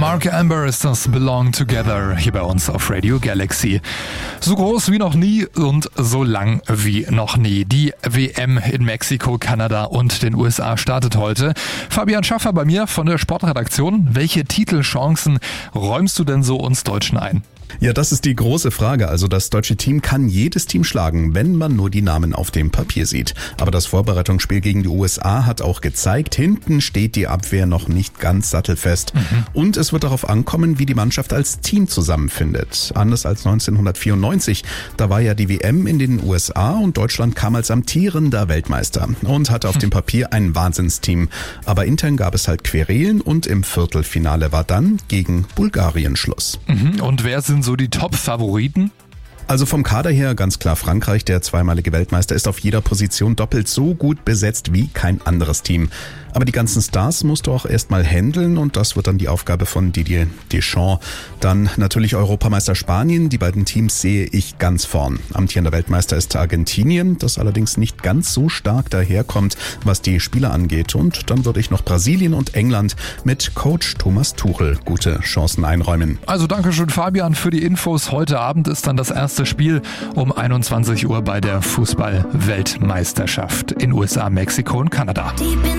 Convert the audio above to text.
Mark Amber ist das Belong Together hier bei uns auf Radio Galaxy. So groß wie noch nie und so lang wie noch nie. Die WM in Mexiko, Kanada und den USA startet heute. Fabian Schaffer bei mir von der Sportredaktion. Welche Titelchancen räumst du denn so uns Deutschen ein? Ja, das ist die große Frage. Also das deutsche Team kann jedes Team schlagen, wenn man nur die Namen auf dem Papier sieht. Aber das Vorbereitungsspiel gegen die USA hat auch gezeigt, hinten steht die Abwehr noch nicht ganz sattelfest. Und es wird darauf ankommen, wie die Mannschaft als Team zusammenfindet. Anders als 1994, da war ja die WM in den USA und Deutschland kam als amtierender Weltmeister und hatte auf dem Papier ein Wahnsinnsteam. Aber intern gab es halt Querelen und im Viertelfinale war dann gegen Bulgarien Schluss. Und wer sind so die Top-Favoriten? Also vom Kader her ganz klar Frankreich, der zweimalige Weltmeister, ist auf jeder Position doppelt so gut besetzt wie kein anderes Team. Aber die ganzen Stars musst du auch erstmal handeln und das wird dann die Aufgabe von Didier Deschamps. Dann natürlich Europameister Spanien, die beiden Teams sehe ich ganz vorn. Amtierender Weltmeister ist Argentinien, das allerdings nicht ganz so stark daherkommt, was die Spieler angeht. Und dann würde ich noch Brasilien und England mit Coach Thomas Tuchel gute Chancen einräumen. Also danke schön Fabian für die Infos. Heute Abend ist dann das erste Spiel um 21 Uhr bei der Fußball-Weltmeisterschaft in USA, Mexiko und Kanada.